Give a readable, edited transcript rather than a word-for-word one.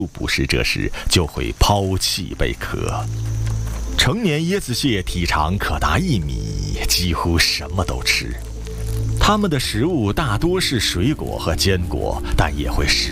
捕食这时就会抛弃贝壳。成年椰子蟹体长可达1米，几乎什么都吃。它们的食物大多是水果和坚果，但也会食